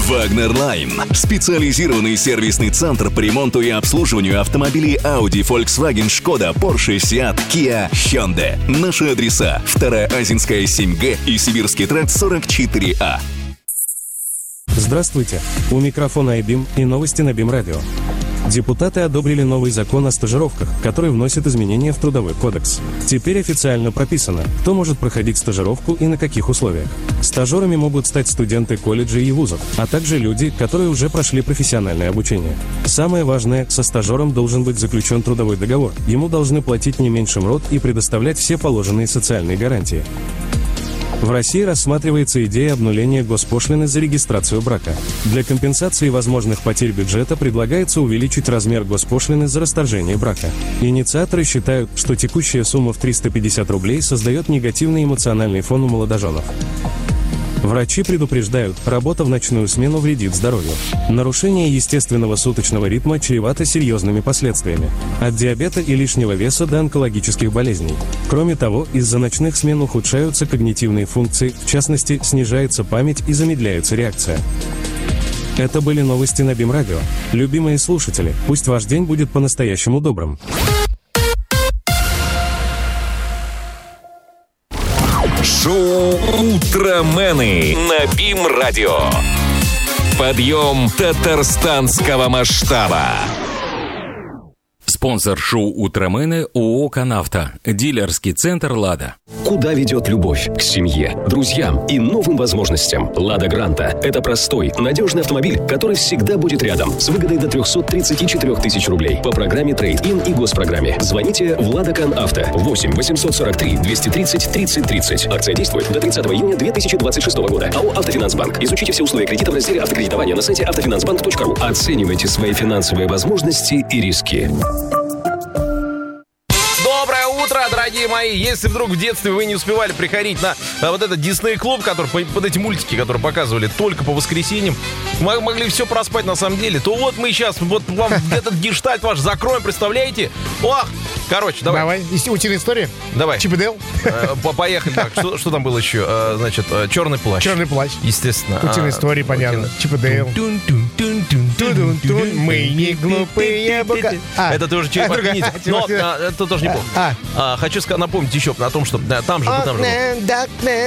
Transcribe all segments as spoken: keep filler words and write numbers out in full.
Wagner Line. Специализированный сервисный центр по ремонту и обслуживанию автомобилей Audi, Volkswagen, Skoda, Porsche, Seat, Kia, Hyundai. Наши адреса: Вторая Азинская, семь Г и Сибирский тракт, сорок четыре А. Здравствуйте. У микрофона Айбим и новости на БИМ-радио. Депутаты одобрили новый закон о стажировках, который вносит изменения в Трудовой кодекс. Теперь официально прописано, кто может проходить стажировку и на каких условиях. Стажерами могут стать студенты колледжей и вузов, а также люди, которые уже прошли профессиональное обучение. Самое важное, со стажером должен быть заключен трудовой договор. Ему должны платить не меньше МРОТ и предоставлять все положенные социальные гарантии. В России рассматривается идея обнуления госпошлины за регистрацию брака. Для компенсации возможных потерь бюджета предлагается увеличить размер госпошлины за расторжение брака. Инициаторы считают, что текущая сумма в триста пятьдесят рублей создает негативный эмоциональный фон у молодоженов. Врачи предупреждают, работа в ночную смену вредит здоровью. Нарушение естественного суточного ритма чревато серьезными последствиями. От диабета и лишнего веса до онкологических болезней. Кроме того, из-за ночных смен ухудшаются когнитивные функции, в частности, снижается память и замедляется реакция. Это были новости на БИМ-радио. Любимые слушатели, пусть ваш день будет по-настоящему добрым. Шоу «Утромены» на БИМ-радио. Подъем татарстанского масштаба. Спонсор шоу «Утромены» ООО «Канавто». Дилерский центр «Лада». Куда ведет любовь? К семье, друзьям и новым возможностям. «Лада Гранта» — это простой, надежный автомобиль, который всегда будет рядом, с выгодой до триста тридцать четыре тысячи рублей по программе трейд-ин и госпрограмме. Звоните в «Лада Канавто» восемь восемьсот сорок три двести тридцать тридцать тридцать. Акция действует до тридцатого июня две тысячи двадцать шестого года. АО «Автофинансбанк». Изучите все условия кредита в разделе автокредитования на сайте автофинансбанк точка ру. Оценивайте свои финансовые возможности и риски. Доброе утро, дорогие мои! Если вдруг в детстве вы не успевали приходить на а, вот этот Дисней-клуб, который, под эти мультики, которые показывали только по воскресеньям, мы могли все проспать на самом деле, то вот мы сейчас вот вам этот гештальт ваш закроем, представляете? Ох! Короче, давай. Давай. Утиные истории? Давай. Чип и Дейл? Э, поехали. Так, что, что там было еще? Э, значит, э, черный плащ. Черный плащ. Естественно. Утиные а, истории, понятно. утиные. Чип и Дейл. Тун-тун, мы не глупые бука. А, это ты уже через извините. Но а, это тоже неплохо. А. А, хочу сказать, напомнить еще о том, что да, там же, там же. Да,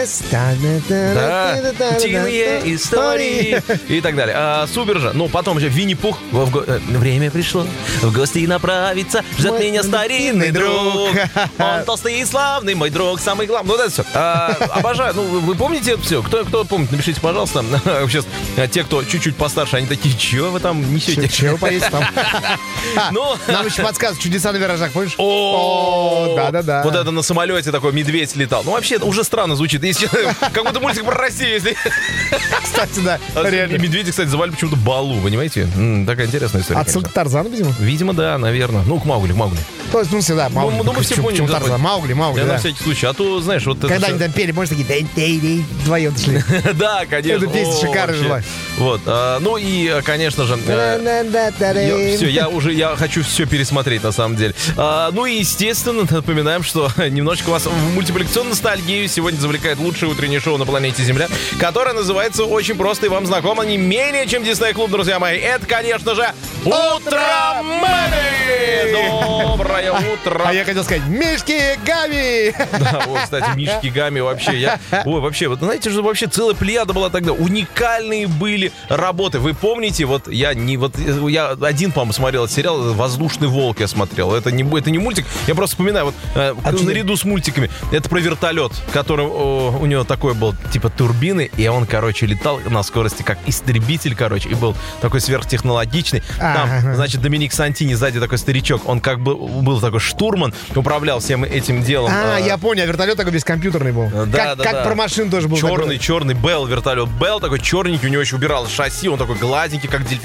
утиные истории и так далее. А, супер же. Ну, потом же Винни-Пух. В го... Время пришло в гости направиться. Ждет меня старинный друг. Он толстый и славный, мой друг, самый главный. Ну, вот это все. А, обожаю. Ну, вы помните это все? Кто, кто помнит, напишите, пожалуйста. Сейчас те, кто чуть-чуть постарше, они такие, чего вы там несете? Чего поесть там? Нам еще подсказывают «Чудеса на виражах», помнишь? О, да-да-да. Вот это на самолете такой медведь летал. Ну, вообще, это уже странно звучит. Если как будто мультик про Россию, если... Кстати, да, реально. Медведи, кстати, звали почему-то Балу, понимаете? Такая интересная история. Отсылка к Тарзану, видимо? Видимо, да, наверное. Ну, к Маугли, к Маугли. То есть, ну, всегда, Маугли. Ну, мы все поняли. Маугли, Маугли, да. да. На всякий случай. А то, знаешь, вот это... Когда они там пели, может, такие, вдвоем шли. Да, конечно. Эта песня шикарная была. Вот. Ну и, конечно же... Все, я уже, я хочу все пересмотреть, на самом деле. Ну и, естественно, напоминаем, что немножечко вас в мультипликационную ностальгию сегодня завлекает лучшее утреннее шоу на планете Земля, которое называется очень просто и вам знакомо не менее, чем Дисней-клуб, друзья мои. Это, конечно же, Утромены! Доброе утро! А я хотел сказать, Мишки Гамми! Да, вот, кстати, Мишки Гамми вообще, я... Ой, вообще, вот знаете, же вообще целая плеяда была тогда. Уникальные были работы. Вы помните, вот я не... Вот я один, по-моему, смотрел этот сериал «Воздушный волк» я смотрел. Это не, это не мультик, я просто вспоминаю, вот э, а наряду с мультиками. Это про вертолет, который о, у него такой был, типа турбины, и он, короче, летал на скорости как истребитель, короче, и был такой сверхтехнологичный. Там, А-а-а. значит, Доминик Сантини сзади такой старичок, он как бы был такой штурман, управлял всем этим делом. А, а я понял, вертолет такой бескомпьютерный был. Да, как да, как да. про машин тоже был. Черный, такой. черный Белл вертолет. Белл такой черненький, у него еще убирал шасси, он такой гладенький, как дельфин.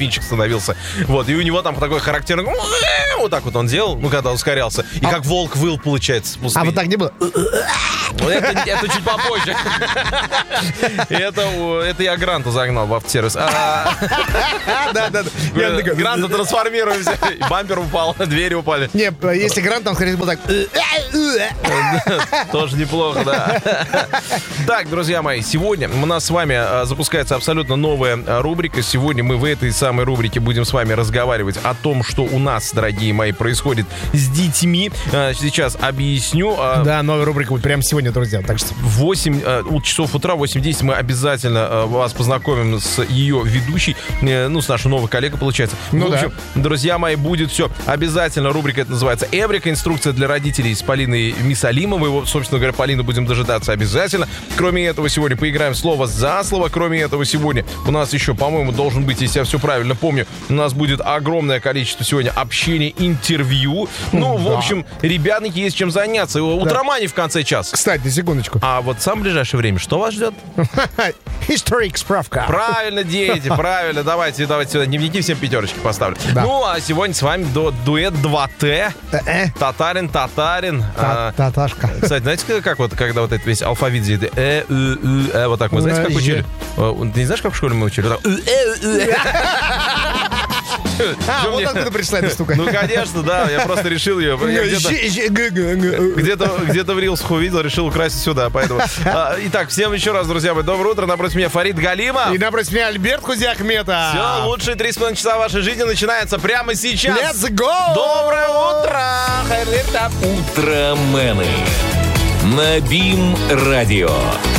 дельфинчик становился. Вот, и у него там такой характерный... Вот так вот он делал, ну, когда ускорялся. И а... как волк выл, получается, с пустыни. А вот так не было? Это, это чуть попозже. Это, это я Гранта загнал в автосервис. Да-да-да. Гранта трансформируемся. Бампер упал, двери упали. Не, если Грант там, скорее, был так... Тоже неплохо, да. Так, друзья мои, сегодня у нас с вами запускается абсолютно новая рубрика. Сегодня мы в этой самой рубрике будем с вами разговаривать о том, что у нас, дорогие мои, происходит с детьми. Сейчас объясню. Да, новая рубрика будет прямо сегодня, друзья. Так что в восемь часов утра, восемь десять мы обязательно вас познакомим с ее ведущей, ну, с нашей новой коллегой, получается. Ну, в общем, да. друзья мои, будет все обязательно. Рубрика это называется «Эврика». Инструкция для родителей с Полиной Мисалимовой. Вот, собственно говоря, Полину будем дожидаться обязательно. Кроме этого, сегодня поиграем слово за слово. Кроме этого, сегодня у нас еще, по-моему, должен быть, если я все правильно помню, у нас будет огромное количество сегодня общения, интервью. Ну, да. В общем, ребятники, есть чем заняться. Утромани в конце часа. Кстати, на секундочку. А вот в самое ближайшее время что вас ждет? Историк справка. Правильно, дети, правильно. Давайте, давайте сюда дневники всем пятерочки поставлю. Да. Ну, а сегодня с вами ду- дуэт два тэ. Татарин, татарин. Таташка. Кстати, знаете, как вот, когда вот этот весь алфавит здесь, э, э, э, э, вот так, вы знаете, как учили? Ты не знаешь, как в школе мы учили? А, вот откуда пришла эта штука. Ну, конечно, да, я просто решил ее. Где-то где-то в рилсах увидел, решил украсить сюда, поэтому. Итак, всем еще раз, друзья мои, доброе утро. Напротив меня Фарид Галимов. И напротив меня Альберт Хузиахметов. Все, лучшие три с половиной часа вашей жизни начинаются прямо сейчас. Let's go! Доброе утро! Утромены на БИМ-радио.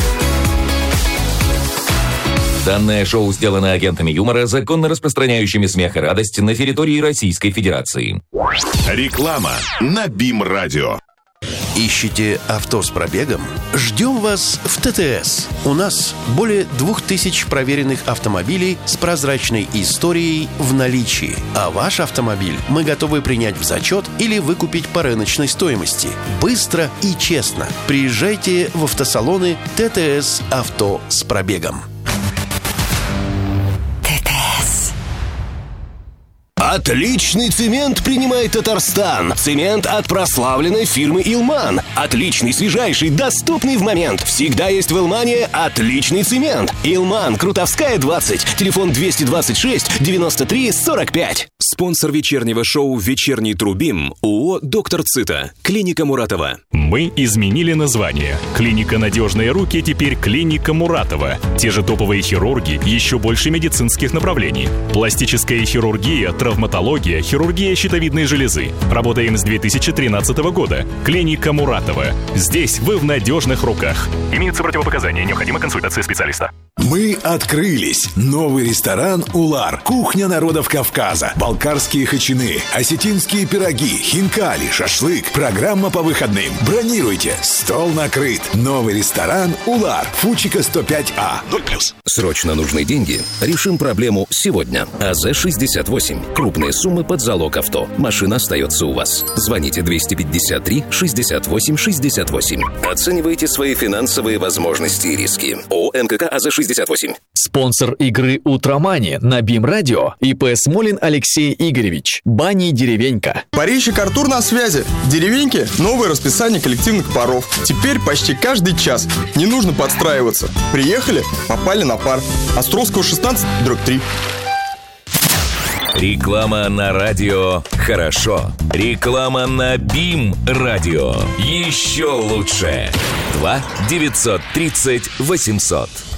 Данное шоу сделано агентами юмора, законно распространяющими смех и радость на территории Российской Федерации. Реклама на БИМ-радио. Ищете авто с пробегом? Ждем вас в ТТС. У нас более двух тысяч проверенных автомобилей с прозрачной историей в наличии. А ваш автомобиль мы готовы принять в зачет или выкупить по рыночной стоимости. Быстро и честно. Приезжайте в автосалоны ТТС «Авто с пробегом». Отличный цемент принимает Татарстан. Цемент от прославленной фирмы «Илман». Отличный, свежайший, доступный в момент. Всегда есть в «Илмане» отличный цемент. «Илман», Крутовская, двадцать. Телефон двести двадцать шесть девяносто три сорок пять. Спонсор вечернего шоу «Вечерний Трубим» ООО «Доктор Цита». Клиника Муратова. Мы изменили название. Клиника «Надежные руки» теперь клиника Муратова. Те же топовые хирурги, еще больше медицинских направлений. Пластическая хирургия, травматология, хирургия щитовидной железы. Работаем с две тысячи тринадцатого года. Клиника Муратова. Здесь вы в надежных руках. Имеются противопоказания, необходима консультация специалиста. Мы открылись. Новый ресторан «Улар». Кухня народов Кавказа. Балкарские хачины, осетинские пироги, хинкали, шашлык. Программа по выходным. Бронируйте. Стол накрыт. Новый ресторан «Улар». Фучика сто пять А. ноль плюс. Срочно нужны деньги? Решим проблему сегодня. АЗ шестьдесят восемь. Крупные суммы под залог авто. Машина остается у вас. Звоните двести пятьдесят три шестьдесят восемь шестьдесят восемь. Оценивайте свои финансовые возможности и риски. ООО «НКК АЗ шестьдесят восемь». Спонсор игры «Утромани» на БИМ-радио ИП Смолин Алексей Игоревич. Бани «Деревенька». Парильщик Артур на связи. В «Деревеньке» новое расписание коллективных паров. Теперь почти каждый час. Не нужно подстраиваться. Приехали, попали на пар. Островского шестнадцать, дробь три. Реклама на радио «Хорошо». Реклама на БИМ-радио. Еще лучше. два девятьсот тридцать восемьсот.